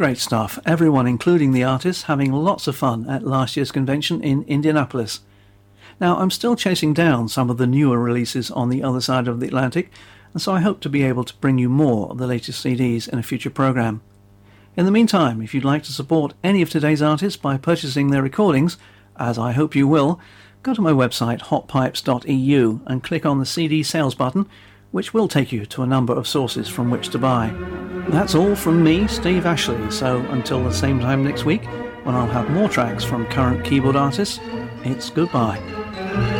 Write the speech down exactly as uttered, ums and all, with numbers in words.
Great stuff. Everyone, including the artists, having lots of fun at last year's convention in Indianapolis. Now, I'm still chasing down some of the newer releases on the other side of the Atlantic, and so I hope to be able to bring you more of the latest C Ds in a future program. In the meantime, if you'd like to support any of today's artists by purchasing their recordings, as I hope you will, go to my website hot pipes dot e u and click on the C D sales button, which will take you to a number of sources from which to buy. That's all from me, Steve Ashley, so until the same time next week, when I'll have more tracks from current keyboard artists, it's goodbye.